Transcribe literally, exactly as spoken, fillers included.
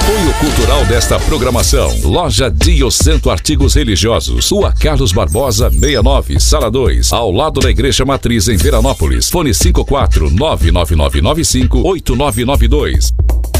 Apoio cultural desta programação. Loja Diocento Artigos Religiosos. Rua Carlos Barbosa, sessenta e nove, Sala dois. Ao lado da Igreja Matriz em Veranópolis. Fone cinco quatro nove nove nove nove cinco oito nove nove dois.